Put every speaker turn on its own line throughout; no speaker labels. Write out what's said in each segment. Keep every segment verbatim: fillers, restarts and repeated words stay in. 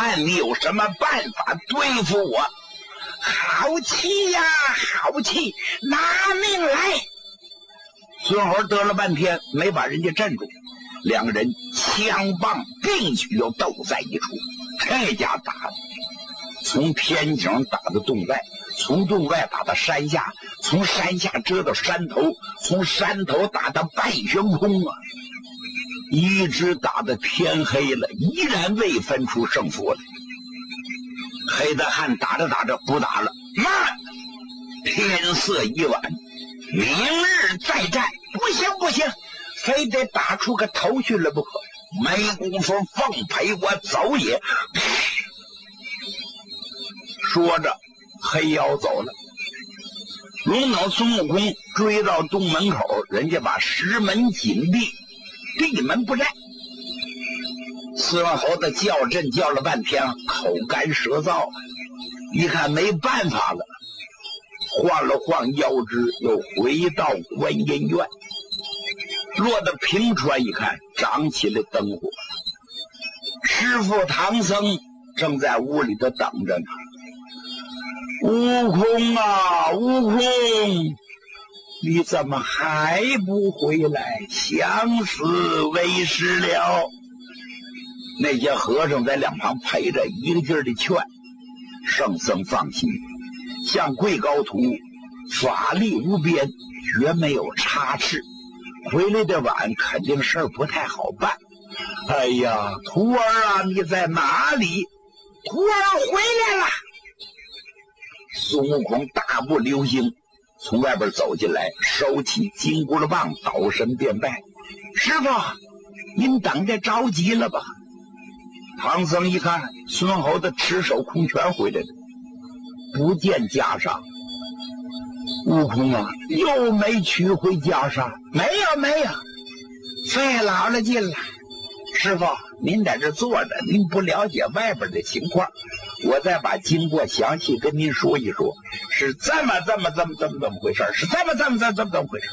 看你有什么办法对付我。
好气呀，好气，拿命来！
孙猴得了半天没把人家镇住，两个人枪棒并举，又斗在一处。这家打的，从天井打到洞外，从洞外打到山下，从山下遮到山头，从山头打到半悬空啊！一直打到天黑了，依然未分出胜负来。黑大汉打着打着不打了，慢！天色已晚，明日再战。
不行不行，非得打出个头绪来不可。
没工夫奉陪我走也。说着，黑妖走了。龙等孙悟空追到洞门口，人家把石门紧闭，闭门不战。孙猴子叫阵叫了半天，口干舌燥，一看没办法了，晃了晃腰肢，又回到观音院。落到平川一看，长起了灯火。师傅唐僧正在屋里头等着呢。悟空啊，悟空，你怎么还不回来？想死为师了。那些和尚在两旁陪着，一个劲儿的劝圣僧放心，像贵高徒法力无边，绝没有差池，回来的晚，肯定事儿不太好办。哎呀，徒儿啊，你在哪里？
徒儿回来了。
孙悟空大步流星从外边走进来，收起金箍棒，倒身便拜：师傅，您等着着急了吧？唐僧一看孙猴子赤手空拳回来了，不见袈裟。悟空啊，又没取回袈裟？
没有没有，费老了劲了。
师傅，您在这坐着，您不了解外边的情况，我再把经过详细跟您说一说，是这么这么这么这么这么回事，是这么这么这么这么这么回事。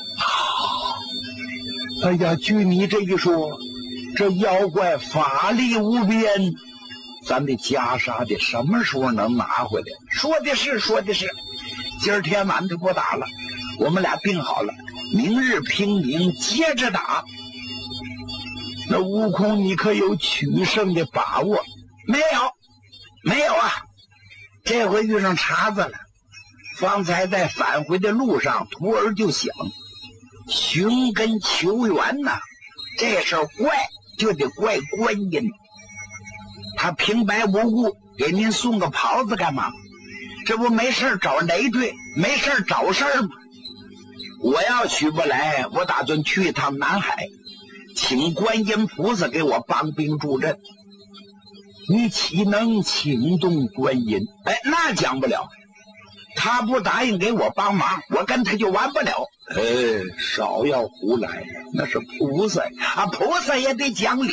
哎呀，据你这一说，这妖怪法力无边，咱的袈裟得什么时候能拿回来？
说的是说的是，
今儿天晚上不打了，我们俩定好了，明日平明接着打。那悟空，你可有取胜的把握？
没有，没有啊！这回遇上茬子了。
方才在返回的路上，徒儿就想寻根求源呐、啊，这事儿怪就得怪观音。他平白无故给您送个袍子干嘛？这不没事找累赘，没事找事儿吗？我要取不来，我打算去一趟南海，请观音菩萨给我帮兵助阵。你岂能请动观音？哎，那讲不了，他不答应给我帮忙，我跟他就完不了。哎，少要胡来，那是菩萨啊，菩萨也得讲理。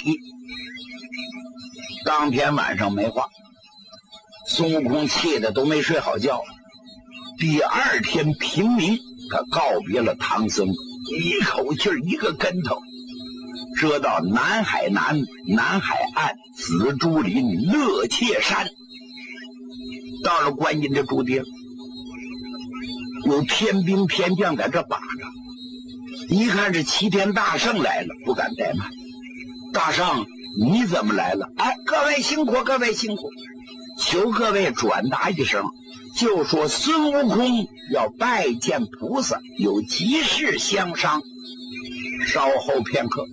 当天晚上没话，孙悟空气得都没睡好觉。第二天平明，他告别了唐僧，一口气一个跟头遮到南海南、南海岸、紫竹林、乐切山。到了观音的住地，有天兵天将在这把着，一看是齐天大圣来了，不敢怠慢。大圣，你怎么来了？
哎，各位辛苦，各位辛苦，
求各位转达一声，就说孙悟空要拜见菩萨，有急事相商。稍后片刻，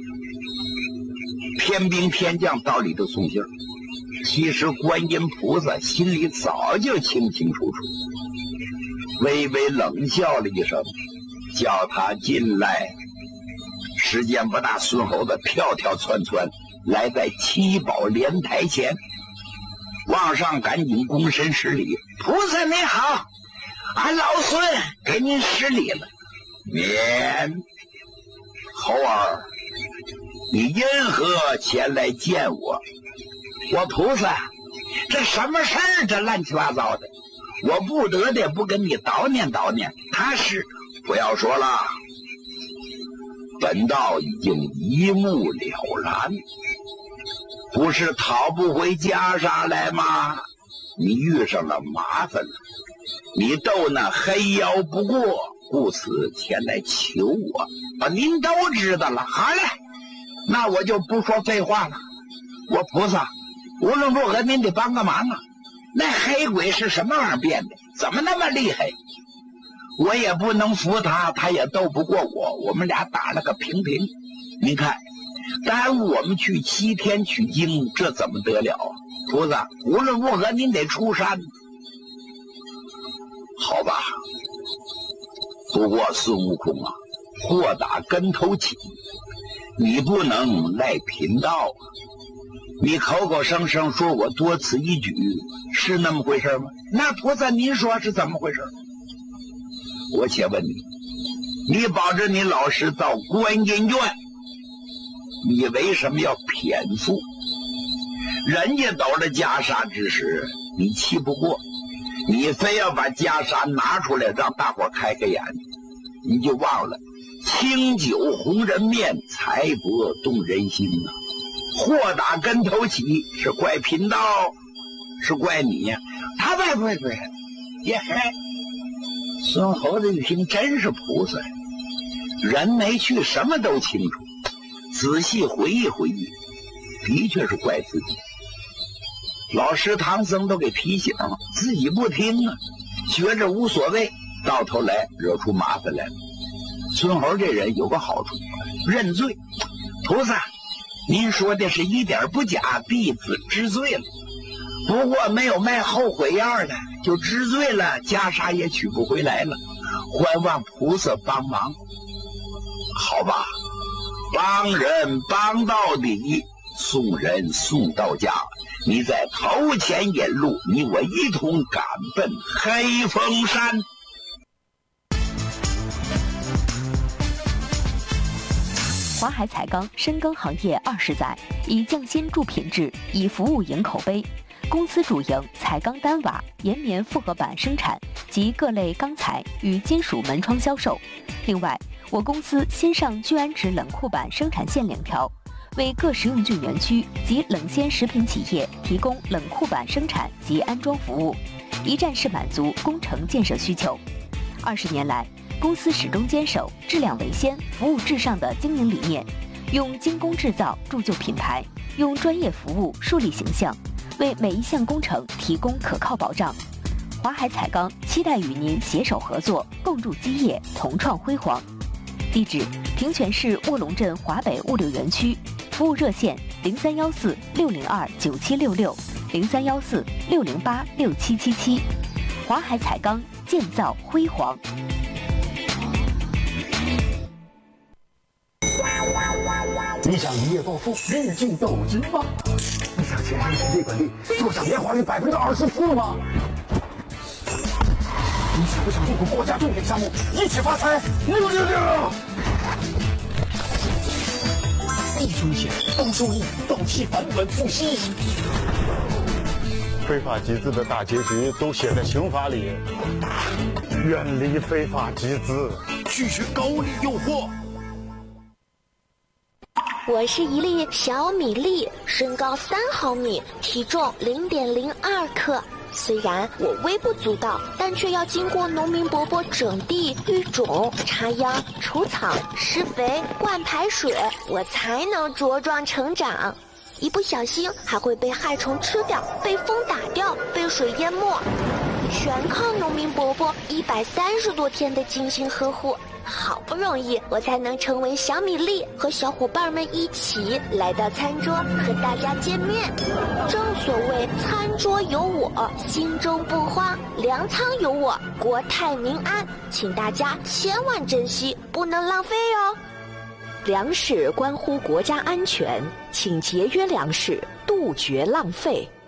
天兵天将到里头送信儿。其实观音菩萨心里早就清清楚楚，微微冷笑了一声，叫他进来。时间不大，孙猴子跳跳窜窜来在七宝莲台前，往上赶紧躬身施礼：菩萨您好，俺老孙给您施礼了。免。猴儿，你因何前来见我？我菩萨，这什么事儿？这乱七八糟的，我不得的不跟你叨念叨念。他是不要说了，本道已经一目了然。 不是讨不回袈裟来吗？你遇上了麻烦了，你斗那黑妖不过，故此前来求我。啊，您都知道了。好嘞，那我就不说废话了。我菩萨，无论如何您得帮个忙啊！那黑鬼是什么玩意儿变的？怎么那么厉害？我也不能服他，他也斗不过我，我们俩打了个平平。您看，耽误我们去西天取经，这怎么得了啊？菩萨，无论如何您得出山。好吧，不过孙悟空啊，祸打跟头起，你不能赖贫道啊！你口口声声说我多此一举，是那么回事吗？那菩萨您说是怎么回事？我且问你，你保着你老师到观音院，你为什么要偏负？人家斗了袈裟之时，你气不过，你非要把袈裟拿出来让大伙开开眼，你就忘了清酒红人面，财帛动人心呐、啊。祸打跟头起，是怪贫道，是怪你呀、啊？他怪不怪？也嗨，孙猴子一听，真是菩萨，人没去，什么都清楚。仔细回忆回忆，的确是怪自己。老师唐僧都给提醒了，自己不听啊，觉着无所谓，到头来惹出麻烦来了。孙猴这人有个好处，认罪。菩萨，您说的是一点不假，弟子知罪了。不过没有卖后悔药的，就知罪了，袈裟也取不回来了，还望菩萨帮忙。好吧，帮人帮到底，送人送到家。你在头前引路，你我一同赶奔黑风山。
华海彩钢深耕行业二十载，以匠心助品质，以服务赢口碑。公司主营彩钢单瓦、岩棉复合板生产及各类钢材与金属门窗销售。另外，我公司新上聚氨酯冷库板生产线两条，为各食用菌园区及冷鲜食品企业提供冷库板生产及安装服务，一站式满足工程建设需求。二十年来，公司始终坚守质量为先、服务至上的经营理念，用精工制造铸就品牌，用专业服务树立形象，为每一项工程提供可靠保障。华海彩钢期待与您携手合作，共筑基业，同创辉煌。地址：平泉市卧龙镇华北物流园区，服务热线零三幺四六零二九七六六零三幺四六零八六七七七。华海彩钢，建造辉煌。
你想一夜暴富，日进斗金吗？你想前程地管地，坐享年化率百分之二十四吗？你想不想入股国家重点项目，一起发财？六六六！低风险，高收益，斗气返本付息。
非法集资的大结局都写在刑法里，远离非法集资，
拒绝高利诱惑。
我是一粒小米粒，身高三毫米，体重零点零二克。虽然我微不足道，但却要经过农民伯伯整地、育种、插秧、除草、施肥、灌排水，我才能茁壮成长。一不小心还会被害虫吃掉，被风打掉，被水淹没，全靠农民伯伯一百三十多天的精心呵护。好不容易我才能成为小米粒，和小伙伴们一起来到餐桌和大家见面。正所谓餐桌有我，心中不慌；粮仓有我，国泰民安。请大家千万珍惜，不能浪费哦。
粮食关乎国家安全，请节约粮食，杜绝浪费。